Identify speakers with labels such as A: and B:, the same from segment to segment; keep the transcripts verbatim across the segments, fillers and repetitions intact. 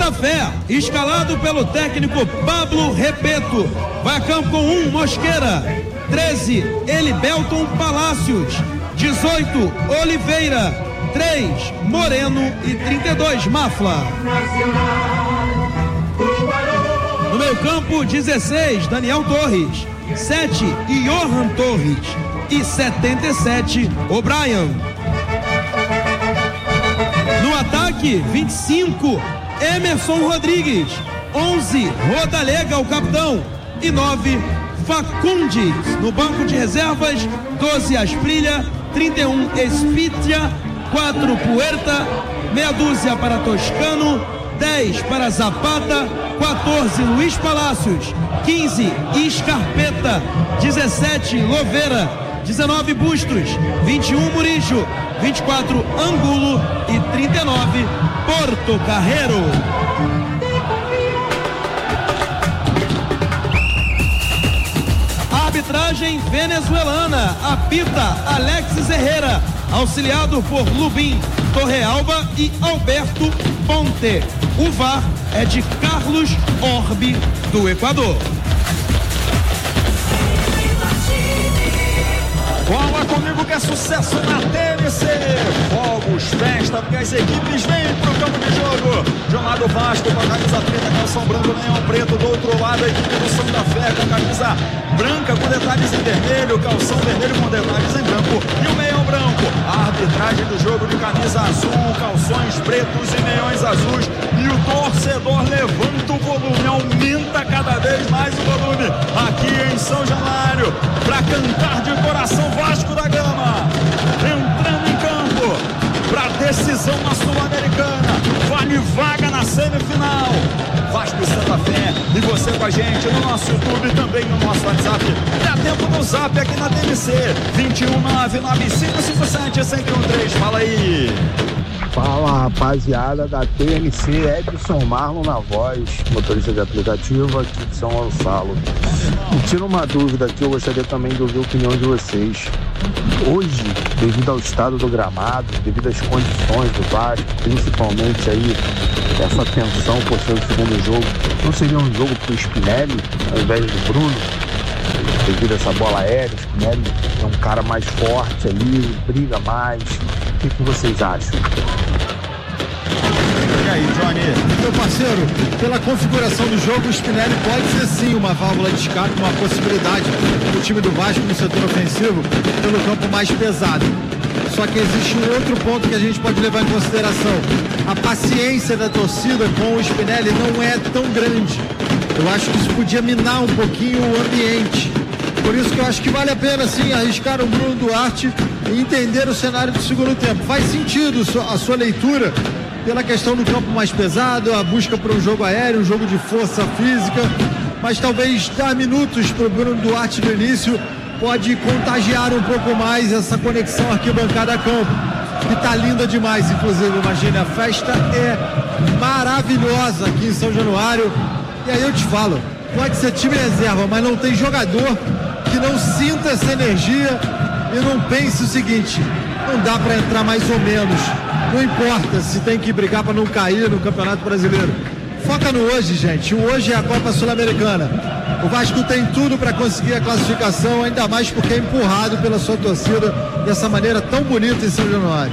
A: Santa Fé, escalado pelo técnico Pablo Repeto, vai a campo com um, Mosqueira. treze, Elibelton Palácios. dezoito, Oliveira. três, Moreno. E trinta e dois, Mafla. No meio campo, dezesseis, Daniel Torres. sete, Johan Torres. E setenta e sete, O'Brien. No ataque, vinte e cinco, Emerson Rodrigues. onze, Rodalega, o capitão. E nove, Facundes. No banco de reservas, doze, Asprilha. trinta e um, Espitia. quatro, Puerta. Meia dúzia para Toscano. dez para Zapata. quatorze, Luiz Palácios. quinze, Escarpeta. dezessete, Loveira. dezenove, Bustos. vinte e um, Murijo. vinte e quatro, Angulo. E trinta e nove, Porto Carreiro. Arbitragem venezuelana. Apita Alexis Herrera, auxiliado por Lubim Torrealba e Alberto Ponte. O V A R é de Carlos Orbe, do Equador.
B: Bola comigo que é sucesso na T N C. Fogos, festa, porque as equipes vêm pro campo de jogo. De um lado Vasco com a camisa preta, calção branco, leão preto. Do outro lado a equipe do Santa Fé com a camisa branca com detalhes em vermelho, calção vermelho com detalhes em branco e o meião branco. A arbitragem do jogo de camisa azul, calções pretos e meiões azuis. E o torcedor levanta o volume, aumenta cada vez mais o volume aqui em São Januário para cantar de coração Vasco da Gama, entrando em campo para decisão na Sul-Americana, vale vaga na semifinal. Vasco e Santa Fé, e você com a gente no nosso YouTube, também no nosso WhatsApp. Dá tempo no Zap aqui na T N C, vinte e um, nove nove cinco cinco sete, zero zero um três, fala aí.
C: Fala, rapaziada da T N C, Edson Marlon na voz, motorista de aplicativo aqui de São Gonçalo. Me tira uma dúvida aqui, eu gostaria também de ouvir a opinião de vocês. Hoje, devido ao estado do gramado, devido às condições do Vasco, principalmente aí essa tensão por ser o segundo jogo, não seria um jogo pro Spinelli ao invés do Bruno? Devido a essa bola aérea, o Spinelli é um cara mais forte ali, briga mais. O que, que vocês acham?
B: E aí, Johnny?
D: Meu parceiro, pela configuração do jogo, o Spinelli pode ser sim uma válvula de escape, uma possibilidade do time do Vasco no setor ofensivo pelo campo mais pesado. Só que existe um outro ponto que a gente pode levar em consideração. A paciência da torcida com o Spinelli não é tão grande. Eu acho que isso podia minar um pouquinho o ambiente. Por isso que eu acho que vale a pena sim arriscar o Bruno Duarte e entender o cenário do segundo tempo. Faz sentido a sua leitura pela questão do campo mais pesado, a busca por um jogo aéreo, um jogo de força física, mas talvez dar minutos para o Bruno Duarte no início pode contagiar um pouco mais essa conexão arquibancada-campo, que tá linda demais, inclusive, imagina, a festa é maravilhosa aqui em São Januário. E aí eu te falo, pode ser time reserva, mas não tem jogador que não sinta essa energia e não pense o seguinte: não dá para entrar mais ou menos, não importa se tem que brigar para não cair no Campeonato Brasileiro. Foca no hoje, gente. O hoje é a Copa Sul-Americana. O Vasco tem tudo para conseguir a classificação, ainda mais porque é empurrado pela sua torcida dessa maneira tão bonita em São Januário.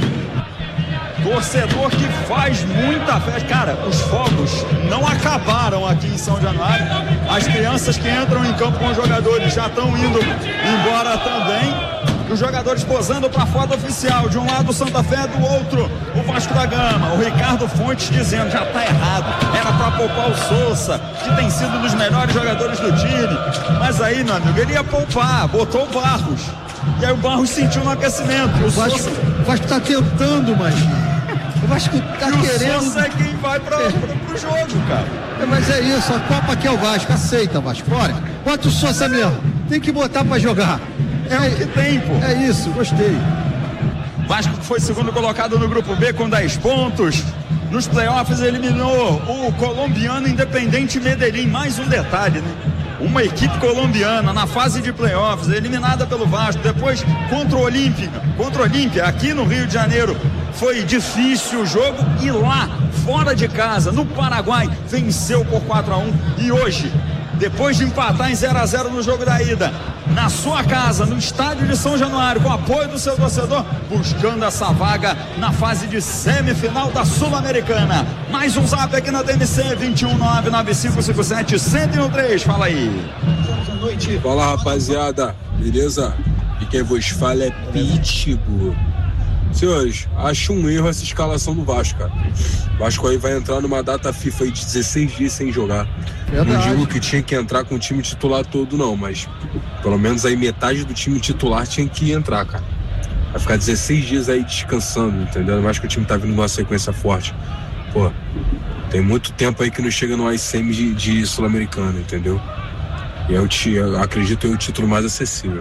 B: Torcedor que faz muita festa. Cara, os fogos não acabaram aqui em São Januário. As crianças que entram em campo com os jogadores já estão indo embora também. Os jogadores posando para a foto oficial. De um lado o Santa Fé, do outro o Vasco da Gama. O Ricardo Fontes dizendo, já está errado, era para poupar o Sousa, que tem sido um dos melhores jogadores do time. Mas aí, meu amigo, ele ia poupar, botou o Barros. E aí o Barros sentiu no aquecimento. O,
D: o Vasco,
B: Sousa...
D: Vasco tá tentando, mas o Vasco tá
B: e
D: querendo.
B: O Sousa é quem vai para é. o jogo, cara.
D: É, mas é isso, a Copa aqui é o Vasco, aceita, Vasco. Bora, bota o Sousa mesmo, tem que botar para jogar.
B: É, é o que tem, pô.
D: É isso, gostei.
B: Vasco foi segundo colocado no grupo B com dez pontos. Nos playoffs eliminou o colombiano Independente Medellín. Mais um detalhe, né? Uma equipe colombiana na fase de playoffs, eliminada pelo Vasco. Depois contra o Olímpica, contra o Olímpia, aqui no Rio de Janeiro. Foi difícil o jogo e lá fora de casa, no Paraguai, venceu por quatro a um e hoje, depois de empatar em zero a zero no jogo da ida, na sua casa, no estádio de São Januário, com apoio do seu torcedor, buscando essa vaga na fase de semifinal da Sul-Americana. Mais um zap aqui na T M C, vinte e um, nove nove cinco cinco sete, zero um três, fala aí.
E: Fala, rapaziada, beleza? E quem vos fala é Pitbull. Senhores, acho um erro essa escalação do Vasco, cara. O Vasco aí vai entrar numa data FIFA aí de dezesseis dias sem jogar. Verdade. Não digo que tinha que entrar com o time titular todo, não, mas pelo menos aí metade do time titular tinha que entrar, cara. Vai ficar dezesseis dias aí descansando, entendeu? Mais que o time tá vindo numa sequência forte. Pô, tem muito tempo aí que não chega no I C M de, de Sul-Americano, entendeu? E eu, te, eu acredito que é o título mais acessível.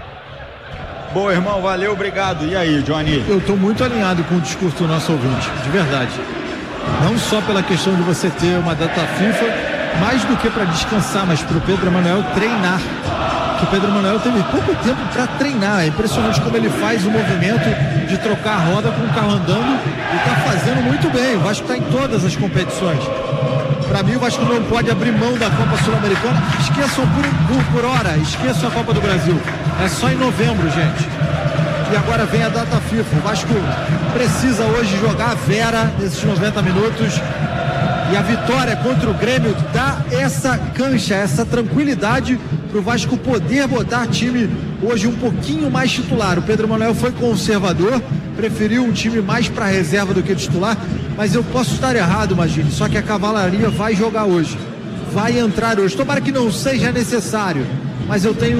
B: Boa, irmão, valeu, obrigado. E aí, Johnny?
D: Eu tô muito alinhado com o discurso do nosso ouvinte, de verdade. Não só pela questão de você ter uma data FIFA, mais do que para descansar, mas pro Pedro Emanuel treinar. Que o Pedro Emanuel teve pouco tempo para treinar. É impressionante como ele faz o movimento de trocar a roda com o carro andando e tá fazendo muito bem. O Vasco tá em todas as competições. Para mim, o Vasco não pode abrir mão da Copa Sul-Americana. Esqueçam por, por, por hora, esqueçam a Copa do Brasil. É só em novembro, gente. E agora vem a data FIFA. O Vasco precisa hoje jogar a Vera nesses noventa minutos. E a vitória contra o Grêmio dá essa cancha, essa tranquilidade para o Vasco poder botar time hoje um pouquinho mais titular. O Pedro Emanuel foi conservador, preferiu um time mais para reserva do que titular, mas eu posso estar errado, imagine, só que a cavalaria vai jogar hoje, vai entrar hoje. Tomara que não seja necessário, mas eu tenho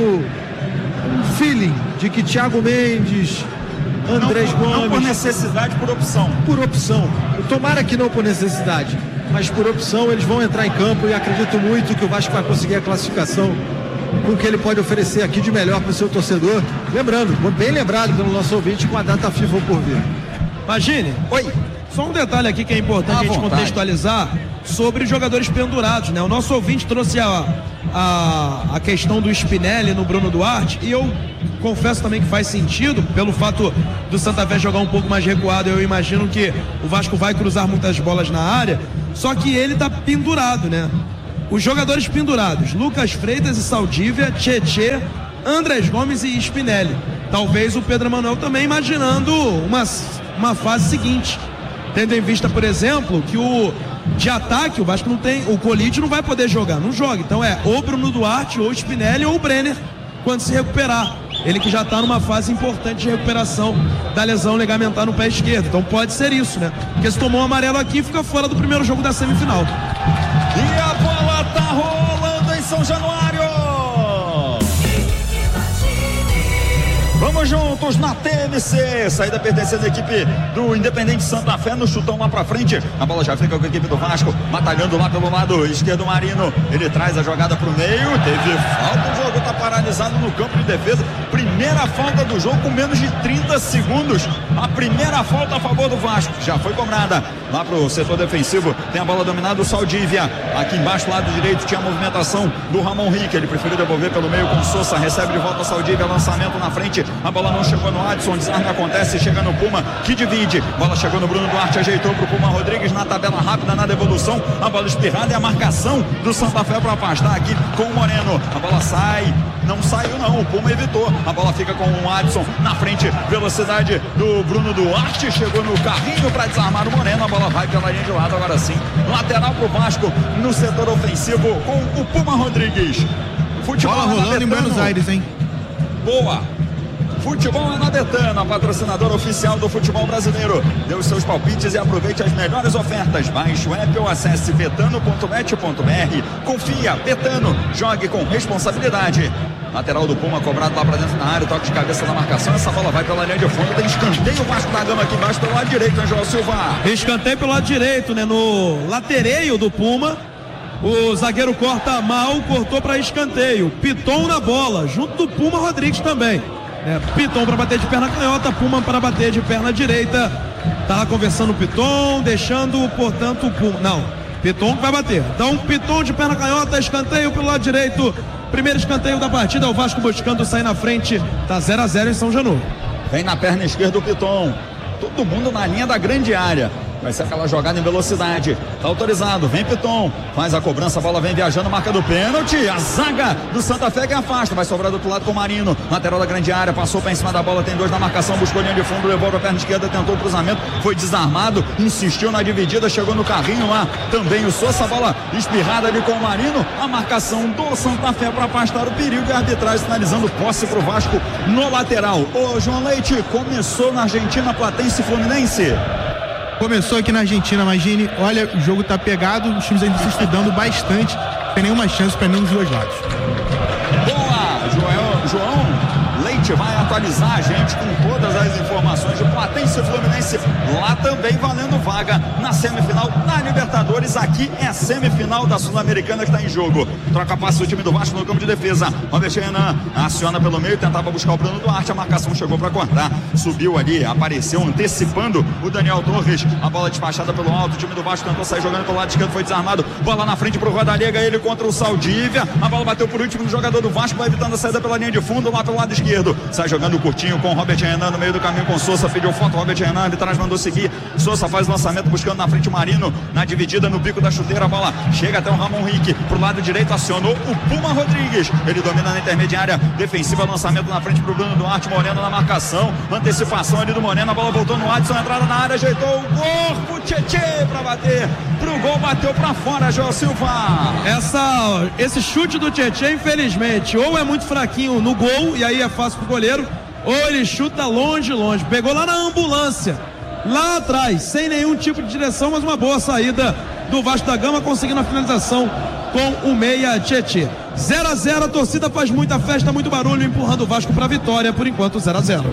D: um feeling de que Thiago Mendes, Andrés
B: não,
D: Gomes...
B: Não por necessidade, por opção.
D: Por opção. Tomara que não por necessidade, mas por opção eles vão entrar em campo e acredito muito que o Vasco vai conseguir a classificação com o que ele pode oferecer aqui de melhor para o seu torcedor. Lembrando, bem lembrado pelo nosso ouvinte, com a data FIFA por vir.
A: Imagine.
B: Oi.
A: Só um detalhe aqui que é importante ah, a gente vontade. contextualizar sobre jogadores pendurados, né? O nosso ouvinte trouxe a, a, a questão do Spinelli no Bruno Duarte e eu confesso também que faz sentido pelo fato do Santa Fé jogar um pouco mais recuado. Eu imagino que o Vasco vai cruzar muitas bolas na área, só que ele tá pendurado, né? Os jogadores pendurados, Lucas Freitas e Saldívia, Tietê, Andrés Gomes e Spinelli. Talvez o Pedro Emanuel também imaginando uma, uma fase seguinte, tendo em vista, por exemplo, que o de ataque, o Vasco não tem, o Colite não vai poder jogar, não joga. Então é ou Bruno Duarte, ou Spinelli, ou o Brenner, quando se recuperar. Ele que já está numa fase importante de recuperação da lesão ligamentar no pé esquerdo. Então pode ser isso, né? Porque se tomou um amarelo aqui, fica fora do primeiro jogo da semifinal.
B: E a bola tá rolando em São Januário. Vamos juntos na T M C. Saída pertencendo à equipe do Independente Santa Fé, no chutão lá pra frente. A bola já fica com a equipe do Vasco, batalhando lá pelo lado esquerdo. Marino, ele traz a jogada pro meio. Teve falta, o jogo tá paralisado no campo de defesa. Primeira falta do jogo com menos de trinta segundos. A primeira falta a favor do Vasco já foi cobrada lá pro setor defensivo. Tem a bola dominada o Saldívia. Aqui embaixo, lado direito, tinha a movimentação do Ramon Rick. Ele preferiu devolver pelo meio com o Sousa. Recebe de volta a Saldívia, lançamento na frente. A bola não chegou no Adson, desarme acontece, chega no Puma, que divide. Bola chegou no Bruno Duarte, ajeitou pro Puma Rodrigues na tabela rápida, na devolução. A bola espirrada e a marcação do Santa Fé para afastar aqui com o Moreno. A bola sai, não saiu não, o Puma evitou. A bola fica com o Adson na frente, velocidade do Bruno Duarte. Chegou no carrinho para desarmar o Moreno. A bola vai pela linha de lado, agora sim. Lateral pro Vasco no setor ofensivo com o Puma Rodrigues.
D: Futebol bola rolando em Buenos Aires, hein?
B: Boa. Futebol é na Betano, a patrocinadora oficial do futebol brasileiro. Dê os seus palpites e aproveite as melhores ofertas. Baixe o app ou acesse betano ponto bet ponto br. Confia, Betano, jogue com responsabilidade. Lateral do Puma cobrado lá pra dentro da área, toque de cabeça na marcação. Essa bola vai pela linha de fundo, tem escanteio. O Vasco da Gama aqui embaixo pelo lado direito, né, João Silva?
A: Escanteio pelo lado direito, né? No latereio do Puma. O zagueiro corta mal, cortou para escanteio. Piton na bola, junto do Puma Rodrigues também. É, Piton para bater de perna canhota, Puma para bater de perna direita. Tá lá conversando o Piton, deixando, portanto, o Puma. Não, Piton que vai bater. Então, Piton de perna canhota, escanteio pelo lado direito. Primeiro escanteio da partida, o Vasco buscando sair na frente. Tá zero a zero em São Januário.
B: Vem na perna esquerda o Piton. Todo mundo na linha da grande área. Vai ser aquela jogada em velocidade. Tá autorizado, vem Piton. Faz a cobrança, a bola vem viajando, marca do pênalti. A zaga do Santa Fé que afasta. Vai sobrar do outro lado com o Marino. Lateral da grande área, passou para em cima da bola, tem dois na marcação, buscou linha de fundo, levou para a perna esquerda, tentou o cruzamento, foi desarmado, insistiu na dividida, chegou no carrinho lá. Também o Sousa, a bola espirrada ali com o Marino. A marcação do Santa Fé para afastar o perigo e a arbitragem sinalizando posse pro Vasco no lateral. Ô João Leite, começou na Argentina, Platense e Fluminense.
F: Começou aqui na Argentina, imagine, olha, o jogo tá pegado, os times ainda se estudando bastante, não tem nenhuma chance para nenhum dos dois lados.
B: Boa, João, João Leite vai atualizar a gente com todas as informações de Platense e Fluminense, lá também valendo vaga na semifinal da Libertadores. Aqui é a semifinal da Sul-Americana que está em jogo. Troca passe do time do Vasco no campo de defesa. Robert Renan aciona pelo meio, tentava buscar o Bruno Duarte, a marcação chegou para cortar, subiu ali, apareceu antecipando o Daniel Torres, a bola despachada pelo alto, o time do Vasco tentou sair jogando pelo lado esquerdo, foi desarmado, bola na frente pro Rodalega, ele contra o Saldívia, a bola bateu por último no jogador do Vasco, vai evitando a saída pela linha de fundo, lá pelo lado esquerdo, sai jogando curtinho com o Robert Renan no meio do caminho com o Sousa, pediu foto, Robert Renan, ele atrás mandou seguir, Sousa faz o lançamento buscando na frente o Marino, na dividida no bico da chuteira, a bola chega até o Ramon Rick, pro lado direito acionou o Puma Rodrigues, ele domina na intermediária defensiva, lançamento na frente pro Bruno Duarte, Moreno na marcação, antecipação ali do Moreno, a bola voltou no Adson, entrada na área, ajeitou o corpo, Tchê pra bater pro gol, bateu pra fora, João Silva.
A: Essa, esse chute do Tchê, infelizmente, ou é muito fraquinho no gol, e aí é fácil pro goleiro, ou ele chuta longe, longe, pegou lá na ambulância, lá atrás, sem nenhum tipo de direção, mas uma boa saída do Vasco da Gama, conseguindo a finalização com o meia Tchê. zero a zero, a torcida faz muita festa, muito barulho, empurrando o Vasco para a vitória, por enquanto zero a zero.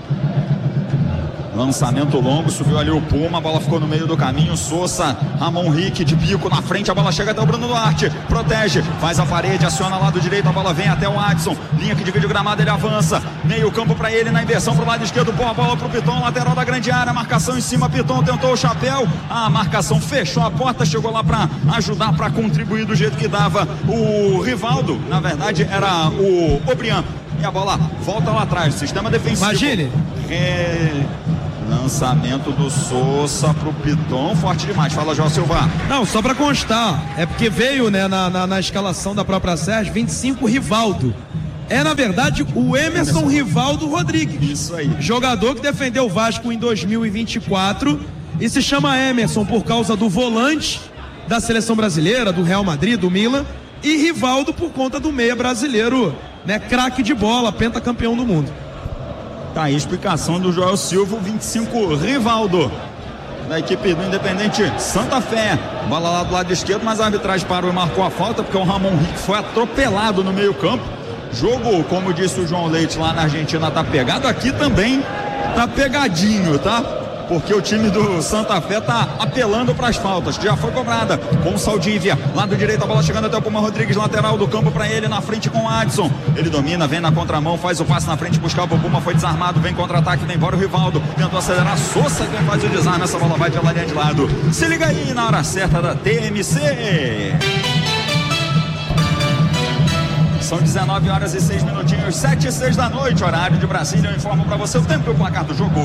B: Lançamento longo, subiu ali o Puma, a bola ficou no meio do caminho, Sousa, Ramon Rick de bico na frente, a bola chega até o Bruno Duarte, protege, faz a parede, aciona lado direito, a bola vem até o Adson, linha que divide o gramado, ele avança, meio campo para ele, na inversão pro lado esquerdo, boa bola pro Piton, lateral da grande área, marcação em cima, Piton tentou o chapéu, a marcação fechou a porta, chegou lá para ajudar, para contribuir do jeito que dava o Rivaldo, na verdade era o Obrian, e a bola volta lá atrás, sistema defensivo.
A: Imagine.
B: É... Lançamento do Sousa pro Piton, forte demais, fala João Silva.
A: Não, só pra constar, é porque veio, né, na, na, na escalação da própria Sérgio, vinte e cinco Rivaldo. É, na verdade, o Emerson, Emerson Rivaldo Rodrigues.
B: Isso aí.
A: Jogador que defendeu o Vasco em dois mil e vinte e quatro e se chama Emerson por causa do volante da seleção brasileira, do Real Madrid, do Milan, e Rivaldo por conta do meia brasileiro, né, craque de bola, pentacampeão do mundo.
B: Tá aí a explicação do Joel Silva, vinte e cinco Rivaldo, da equipe do Independente Santa Fé. Bola lá do lado esquerdo, mas a arbitragem parou e marcou a falta, porque o Ramon Rick foi atropelado no meio campo. Jogo, como disse o João Leite, lá na Argentina tá pegado, aqui também tá pegadinho, tá? Porque o time do Santa Fé tá apelando para as faltas, que já foi cobrada com o Saldívia, lado direito, a bola chegando até o Puma Rodrigues, lateral do campo para ele, na frente com o Adson, ele domina, vem na contramão, faz o passe na frente, buscar o Puma, foi desarmado, vem contra-ataque, vem embora o Rivaldo, tentou acelerar, Sousa quem faz o desarme, essa bola vai pela linha de lado, se liga aí na hora certa da T M C. São dezenove horas e seis minutinhos, sete e seis da noite, horário de Brasília, eu informo para você o tempo e o placar do jogo.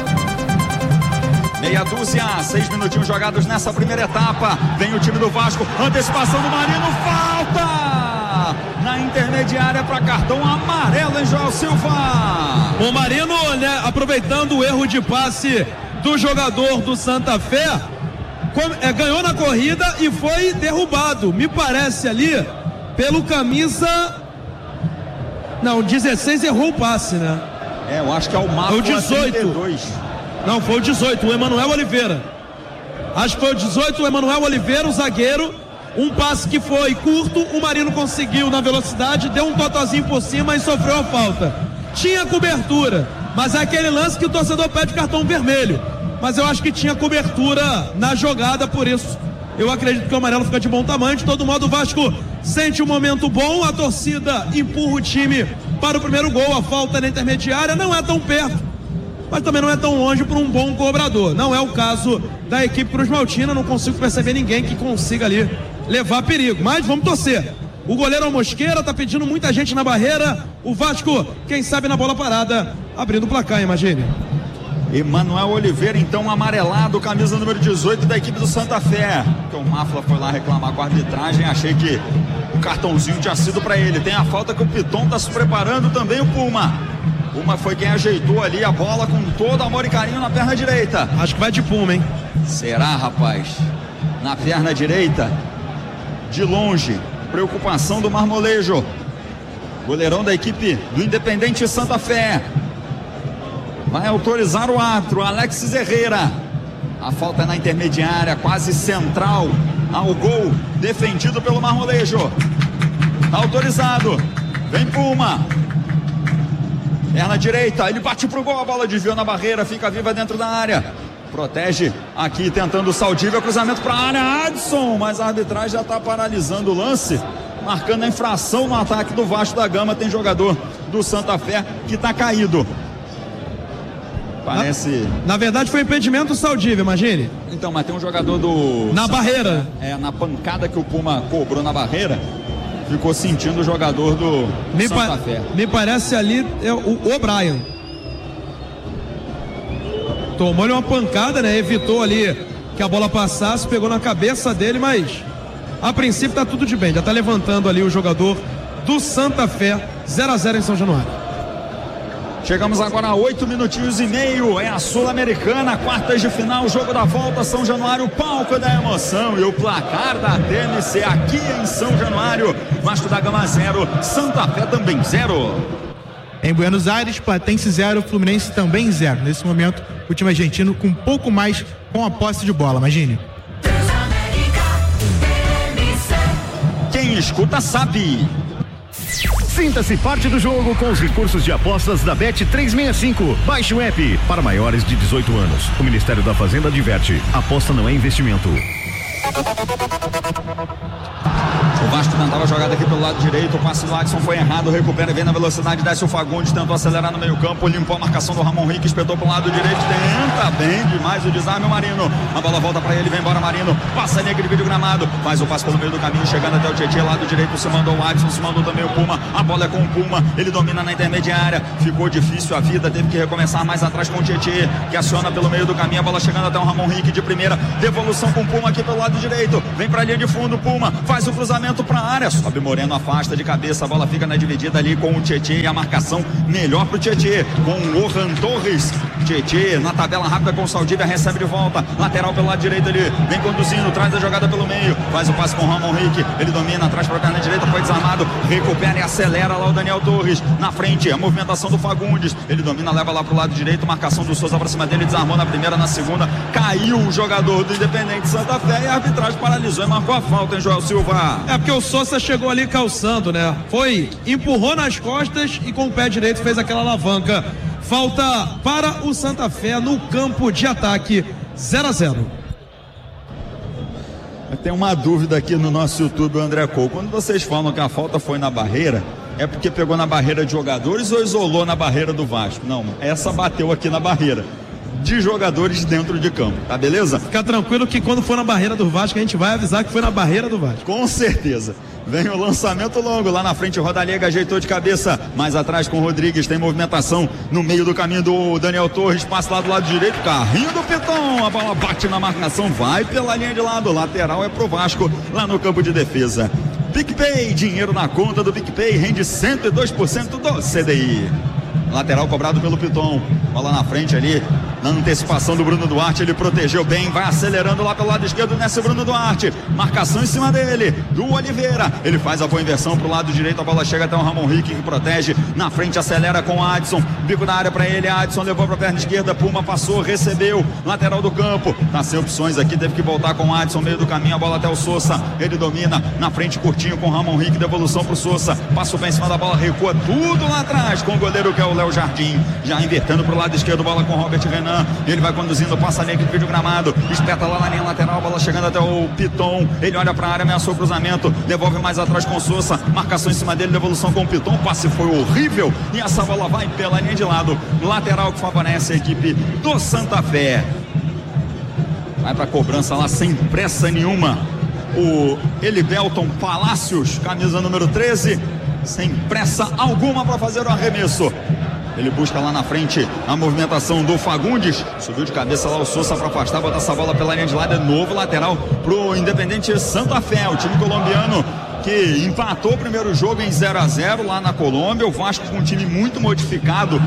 B: Meia dúzia, seis minutinhos jogados nessa primeira etapa. Vem o time do Vasco, antecipação do Marino, falta na intermediária para cartão amarelo, hein, João Silva?
A: O Marino, né, aproveitando o erro de passe do jogador do Santa Fé, com, é, ganhou na corrida e foi derrubado, me parece ali, pelo camisa... Não, dezesseis errou o passe, né?
B: É, eu acho que é o Marco.
A: É o dezoito. Não, foi o dezoito, o Emanuel Oliveira. Acho que foi o dezoito, o Emanuel Oliveira, o zagueiro. Um passe que foi curto, o Marino conseguiu na velocidade, deu um totozinho por cima e sofreu a falta. Tinha cobertura, mas é aquele lance que o torcedor pede cartão vermelho. Mas eu acho que tinha cobertura na jogada, por isso eu acredito que o amarelo fica de bom tamanho. De todo modo, o Vasco sente um momento bom, a torcida empurra o time para o primeiro gol. A falta na intermediária não é tão perto, mas também não é tão longe para um bom cobrador. Não é o caso da equipe Cruz Maltina, não consigo perceber ninguém que consiga ali levar perigo, mas vamos torcer. O goleiro é o Mosqueira, tá pedindo muita gente na barreira, o Vasco, quem sabe na bola parada, abrindo o placar, imagine.
B: Emanuel Oliveira, então amarelado, camisa número dezoito da equipe do Santa Fé. Que o Mafla foi lá reclamar com a arbitragem, achei que o cartãozinho tinha sido para ele. Tem a falta que o Piton está se preparando, também o Puma. Puma foi quem ajeitou ali a bola com todo amor e carinho na perna direita.
A: Acho que vai de Puma, hein?
B: Será, rapaz? Na perna direita, de longe, preocupação do Marmolejo. Goleirão da equipe do Independente Santa Fé. Vai autorizar o árbitro, Alexis Herrera. A falta é na intermediária, quase central ao gol, defendido pelo Marmolejo. Tá autorizado. Vem Puma. Perna direita, ele bate pro gol, a bola desviou na barreira, fica viva dentro da área. Protege aqui, tentando o Saldívia, cruzamento para a área, Adson, mas a arbitragem já está paralisando o lance, marcando a infração no ataque do Vasco da Gama. Tem jogador do Santa Fé que está caído. Parece...
A: Na, na verdade foi impedimento do Saldívia, imagine.
B: Então, mas tem um jogador do...
A: Na
B: Santa
A: barreira.
B: Fé, é, na pancada que o Puma cobrou na barreira, ficou sentindo o jogador do
A: me
B: Santa
A: pa
B: Fé.
A: Me parece ali é o O'Brien. Tomou-lhe uma pancada, né? Evitou ali que a bola passasse, pegou na cabeça dele, mas a princípio tá tudo de bem. Já tá levantando ali o jogador do Santa Fé. zero a zero em São Januário.
B: Chegamos agora a oito minutinhos e meio. É a Sul-Americana, quartas de final, jogo da volta, São Januário, palco da emoção. E o placar da T M C aqui em São Januário: Vasco da Gama zero, Santa Fé também zero.
F: Em Buenos Aires, Platense zero, Fluminense também zero. Nesse momento, o time argentino com um pouco mais com a posse de bola, imagine.
B: Quem escuta sabe.
G: Sinta-se parte do jogo com os recursos de apostas da Bet trezentos e sessenta e cinco. Baixe o app para maiores de dezoito anos. O Ministério da Fazenda adverte: aposta não é investimento.
B: O Vasco tentava a jogada aqui pelo lado direito, o passe do Adson foi errado, recupera e vem na velocidade, desce o Fagundes, tentou acelerar no meio campo, limpou a marcação do Ramon Henrique, espetou para o lado direito, tenta bem demais o desarme, o Marino, a bola volta para ele, vem embora Marino, passa ali aquele vídeo gramado, faz o passe pelo meio do caminho, chegando até o Tietê, lado direito se mandou o Adson, se mandou também o Puma, a bola é com o Puma, ele domina na intermediária, ficou difícil a vida, teve que recomeçar mais atrás com o Tietê, que aciona pelo meio do caminho, a bola chegando até o Ramon Henrique de primeira, devolução com o Puma aqui pelo lado direito, vem para a linha de fundo, Puma, faz o cruzamento para a área, sobe Moreno, afasta de cabeça, a bola fica na dividida ali com o Tietê e a marcação melhor pro Tietê, com o Lohan Torres, Tietê na tabela rápida com o Saldívia, recebe de volta, lateral pelo lado direito ali, vem conduzindo, traz a jogada pelo meio, faz o passe com o Ramon Henrique, ele domina, atrás para a perna direita, foi desarmado, recupera e acelera lá o Daniel Torres, na frente, a movimentação do Fagundes, ele domina, leva lá pro lado direito, marcação do Souza para cima dele, desarmou na primeira, na segunda, caiu o jogador do Independente Santa Fé e a arbitragem paralisou e marcou a falta, hein, Joel Silva?
A: É porque o Souza chegou ali calçando, né? Foi, empurrou nas costas e com o pé direito fez aquela alavanca. Falta para o Santa Fé no campo de ataque, zero a zero.
B: Tem uma dúvida aqui no nosso YouTube, André Cole. Quando vocês falam que a falta foi na barreira, é porque pegou na barreira de jogadores ou isolou na barreira do Vasco? Não, essa bateu aqui na barreira de jogadores dentro de campo, tá beleza?
A: Fica tranquilo que quando for na barreira do Vasco a gente vai avisar que foi na barreira do Vasco.
B: Com certeza. Vem o lançamento longo, lá na frente o Rodalega ajeitou de cabeça, mais atrás com o Rodrigues, tem movimentação no meio do caminho do Daniel Torres, passa lá do lado direito, carrinho do Piton, a bola bate na marcação, vai pela linha de lado, lateral é pro Vasco, lá no campo de defesa. PicPay, dinheiro na conta do PicPay, rende cento e dois por cento do C D I. Lateral cobrado pelo Piton, bola na frente ali, na antecipação do Bruno Duarte, ele protegeu bem, vai acelerando lá pelo lado esquerdo, nesse Bruno Duarte, marcação em cima dele, do Oliveira, ele faz a boa inversão pro lado direito, a bola chega até o Ramon Henrique que protege, na frente acelera com o Adson, bico da área para ele, Adson levou pra perna esquerda, Puma passou, recebeu, lateral do campo, tá sem opções aqui, teve que voltar com o Adson, meio do caminho, a bola até o Souza, ele domina, na frente curtinho com o Ramon Henrique, devolução pro Souza, passa o pé em cima da bola, recua tudo lá atrás, com o goleiro que é o Léo Jardim, já invertendo pro lado esquerdo, bola com o Robert Renan, ele vai conduzindo, passa ali aquele vídeo gramado, espeta lá na linha lateral, bola chegando até o Piton, ele olha pra área, ameaçou o cruzamento, devolve mais atrás com o Souza, marcação em cima dele, devolução com o Piton, o passe foi horrível, e essa bola vai pela linha de lado, lateral que favorece a equipe do Santa Fé. Vai pra cobrança lá sem pressa nenhuma, o Elibelton Palácios, camisa número treze, sem pressa alguma para fazer o arremesso. Ele busca lá na frente a movimentação do Fagundes. Subiu de cabeça lá o Sousa para afastar, botar essa bola pela linha de lado. É novo lateral pro Independente Santa Fé, o time colombiano que empatou o primeiro jogo em zero a zero lá na Colômbia. O Vasco com um time muito modificado.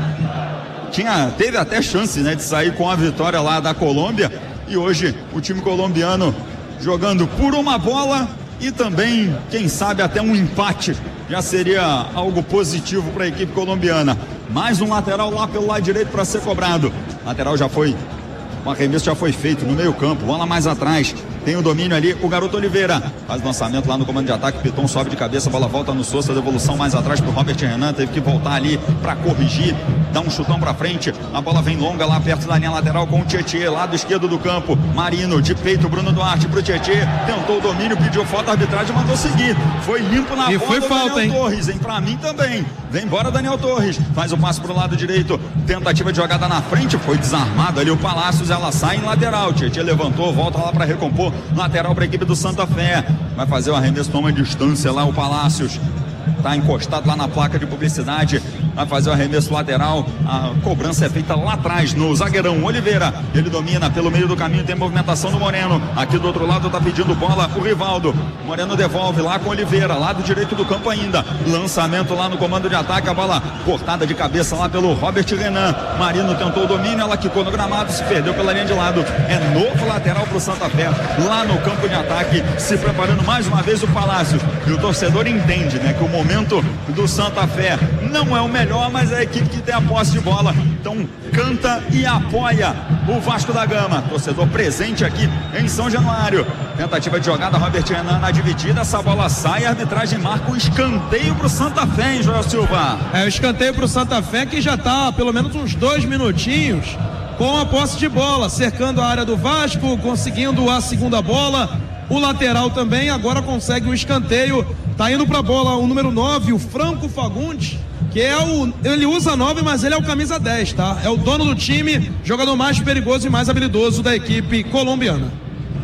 B: Tinha, teve até chance, né, de sair com a vitória lá da Colômbia. E hoje o time colombiano jogando por uma bola e também, quem sabe, até um empate. Já seria algo positivo para a equipe colombiana. Mais um lateral lá pelo lado direito para ser cobrado. Lateral já foi, o arremesso já foi feito no meio campo, bola mais atrás. Tem o domínio ali, o garoto Oliveira faz lançamento lá no comando de ataque, Piton sobe de cabeça, a bola volta no Sousa, devolução mais atrás pro Robert Renan, teve que voltar ali para corrigir, dá um chutão para frente, a bola vem longa lá perto da linha lateral com o Tietê, lado esquerdo do campo, Marino, de peito, Bruno Duarte pro Tietê, tentou o domínio, pediu falta, a arbitragem mandou seguir, foi limpo na
A: e
B: bola
A: foi
B: do
A: falta,
B: Daniel
A: hein?
B: Torres, hein? Pra mim também, vem embora Daniel Torres, faz o passe pro lado direito, tentativa de jogada na frente, foi desarmado ali o Palácios, ela sai em lateral, Tietê levantou, volta lá para recompor, lateral para equipe do Santa Fé, vai fazer o arremesso, toma distância lá o Palácios, tá encostado lá na placa de publicidade, vai fazer o arremesso lateral, a cobrança é feita lá atrás no zagueirão Oliveira, ele domina pelo meio do caminho, tem movimentação do Moreno, aqui do outro lado tá pedindo bola o Rivaldo, Moreno devolve lá com Oliveira, lado direito do campo ainda, lançamento lá no comando de ataque, a bola cortada de cabeça lá pelo Robert Renan, Marino tentou o domínio, ela quicou no gramado, se perdeu pela linha de lado, é novo lateral pro Santa Fé, lá no campo de ataque, se preparando mais uma vez o Palácio, e o torcedor entende, né, que o momento do Santa Fé não é o melhor, mas é a equipe que tem a posse de bola, então canta e apoia o Vasco da Gama, torcedor presente aqui em São Januário, tentativa de jogada, Robert Renan na dividida, essa bola sai, a arbitragem marca o escanteio pro Santa Fé, hein, Joel Silva?
A: É o escanteio pro Santa Fé, que já tá pelo menos uns dois minutinhos com a posse de bola, cercando a área do Vasco, conseguindo a segunda bola, o lateral também agora consegue um escanteio, tá indo pra bola o número nove, o Franco Fagundes, que é o, ele usa nove, mas ele é o camisa dez, tá? É o dono do time, jogador mais perigoso e mais habilidoso da equipe colombiana.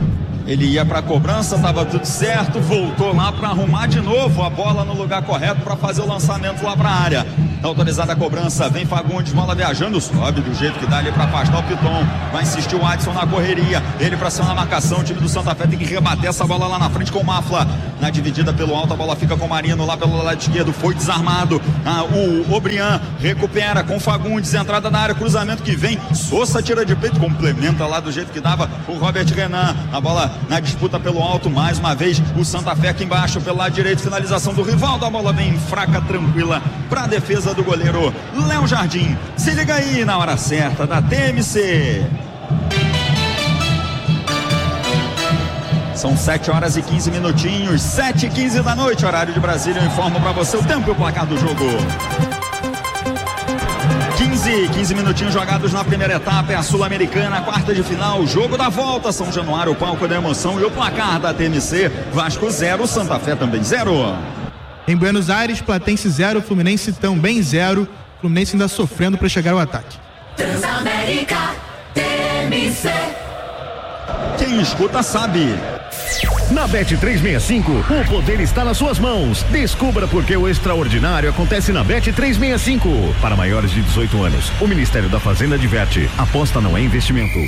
B: Ele ia para a cobrança, estava tudo certo, voltou lá para arrumar de novo a bola no lugar correto para fazer o lançamento lá para a área. Tá autorizada a cobrança, vem Fagundes, bola viajando, sobe do jeito que dá ali para afastar o Piton. Vai insistir o Adson na correria, ele para cima na marcação, o time do Santa Fé tem que rebater essa bola lá na frente com o Mafla. Na dividida pelo alto, a bola fica com o Marino lá pelo lado esquerdo, foi desarmado. Ah, o Obrian recupera com Fagundes, entrada na área, cruzamento que vem, Sousa tira de peito, complementa lá do jeito que dava o Robert Renan. A bola na disputa pelo alto, mais uma vez o Santa Fé aqui embaixo, pelo lado direito, finalização do Rivaldo, a bola vem fraca, tranquila para a defesa do goleiro Léo Jardim. Se liga aí na hora certa da T M C. São sete horas e quinze minutinhos, sete e quinze da noite, horário de Brasília. Eu informo para você o tempo e o placar do jogo. quinze, quinze minutinhos jogados na primeira etapa, é a Sul-Americana, quarta de final, jogo da volta, São Januário, o palco da emoção, e o placar da T M C, Vasco zero, Santa Fé também zero.
F: Em Buenos Aires, Platense zero, Fluminense também zero, Fluminense ainda sofrendo para chegar ao ataque.
H: Transamérica, T M C.
B: Quem escuta sabe.
G: Na Bet trezentos e sessenta e cinco, o poder está nas suas mãos. Descubra por que o extraordinário acontece na Bet trezentos e sessenta e cinco. Para maiores de dezoito anos, o Ministério da Fazenda adverte: aposta não é investimento.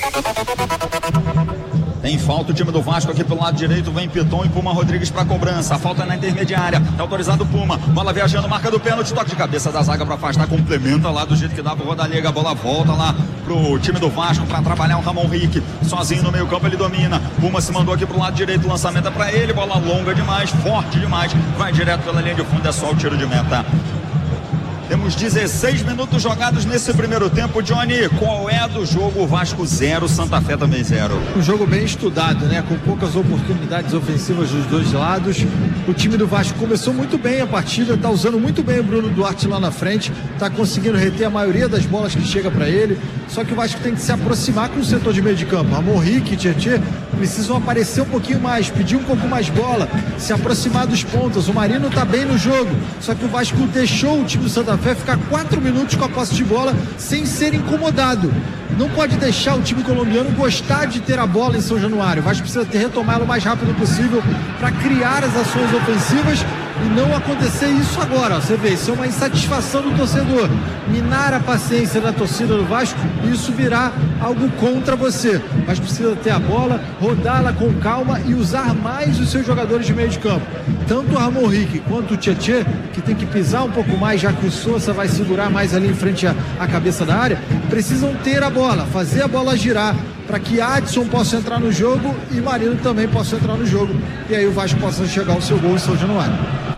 B: Tem falta o time do Vasco aqui pelo lado direito, vem Piton e Puma Rodrigues para cobrança, a falta é na intermediária, tá autorizado o Puma, bola viajando, marca do pênalti, toque de cabeça da zaga para afastar, complementa lá do jeito que dá pro Rodalega, a bola volta lá pro time do Vasco para trabalhar o Ramon Rick, sozinho no meio campo ele domina, Puma se mandou aqui pro lado direito, lançamento é para ele, bola longa demais, forte demais, vai direto pela linha de fundo, é só o tiro de meta. Temos dezesseis minutos jogados nesse primeiro tempo. Johnny, qual é a do jogo? Vasco zero, Santa Fé também zero.
D: Um jogo bem estudado, né? Com poucas oportunidades ofensivas dos dois lados. O time do Vasco começou muito bem a partida, tá usando muito bem o Bruno Duarte lá na frente, tá conseguindo reter a maioria das bolas que chega para ele. Só que o Vasco tem que se aproximar com o setor de meio de campo. Ramon Rick e Tietê precisam aparecer um pouquinho mais, pedir um pouco mais bola, se aproximar dos pontas. O Marino tá bem no jogo, só que o Vasco deixou o time do Santa Fé ficar quatro minutos com a posse de bola sem ser incomodado. Não pode deixar o time colombiano gostar de ter a bola em São Januário. O Vasco precisa ter retomá-lo o mais rápido possível para criar as ações ofensivas e não acontecer isso agora. Você vê, isso é uma insatisfação do torcedor. Minar a paciência da torcida do Vasco, isso virá algo contra você. Mas precisa ter a bola, rodá-la com calma e usar mais os seus jogadores de meio de campo. Tanto o Ramon Rick quanto o Tietê, que tem que pisar um pouco mais, já que o Sousa vai segurar mais ali em frente à, à cabeça da área, precisam ter a bola, fazer a bola girar, para que Adson possa entrar no jogo e Marino também possa entrar no jogo. E aí o Vasco possa chegar ao seu gol em São Januário.